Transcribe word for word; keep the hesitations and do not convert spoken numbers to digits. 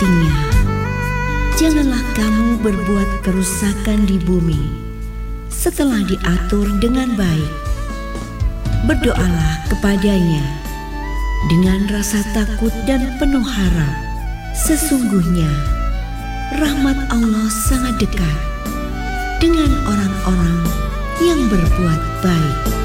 Artinya, janganlah kamu berbuat kerusakan di bumi setelah diatur dengan baik. Berdoalah kepadanya dengan rasa takut dan penuh harap. Sesungguhnya rahmat Allah sangat dekat dengan orang-orang yang berbuat baik.